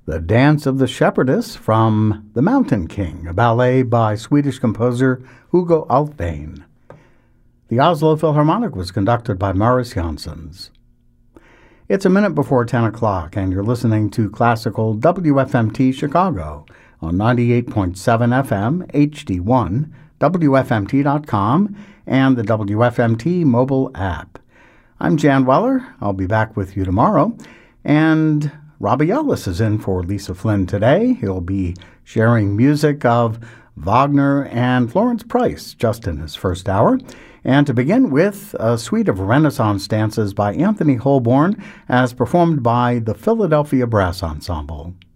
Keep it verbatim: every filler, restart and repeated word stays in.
The Dance of the Shepherdess from The Mountain King, a ballet by Swedish composer Hugo Alfvén. The Oslo Philharmonic was conducted by Maurice Janssens. It's a minute before ten o'clock, and you're listening to Classical W F M T Chicago on ninety-eight point seven F M, H D one, W F M T dot com, and the W F M T mobile app. I'm Jan Weller. I'll be back with you tomorrow. And Robbie Ellis is in for Lisa Flynn today. He'll be sharing music of Wagner and Florence Price just in his first hour. And to begin with, a suite of Renaissance dances by Anthony Holborn as performed by the Philadelphia Brass Ensemble.